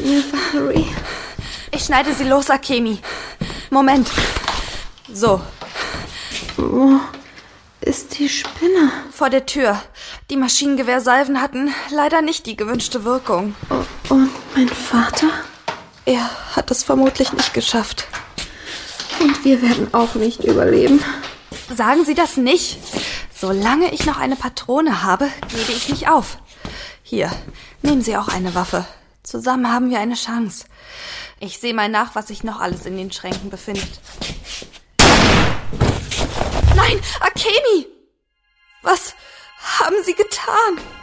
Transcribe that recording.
mir, Valerie. Ich schneide sie los, Akemi. Moment. So. Wo ist die Spinne? Vor der Tür. Die Maschinengewehrsalven hatten leider nicht die gewünschte Wirkung. Und mein Vater? Er hat es vermutlich nicht geschafft. Und wir werden auch nicht überleben. Sagen Sie das nicht. Solange ich noch eine Patrone habe, gebe ich nicht auf. Hier, nehmen Sie auch eine Waffe. Zusammen haben wir eine Chance. Ich sehe mal nach, was sich noch alles in den Schränken befindet. Nein, Akemi! Was haben Sie getan?